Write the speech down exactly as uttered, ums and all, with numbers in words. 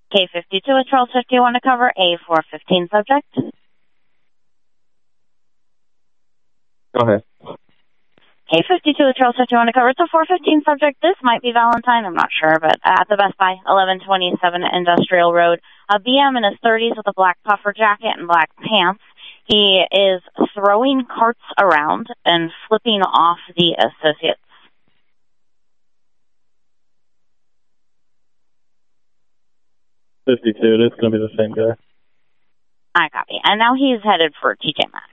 K fifty-two with Charles fifty-one to cover A four fifteen subject. Go ahead. K fifty-two with Charles fifty-one to cover. It's a four fifteen subject. This might be Valentine. I'm not sure, but at the Best Buy, eleven twenty-seven Industrial Road. A B M in his thirties with a black puffer jacket and black pants. He is throwing carts around and flipping off the associates. fifty-two, it's going to be the same guy. I copy. And now he's headed for T J Maxx.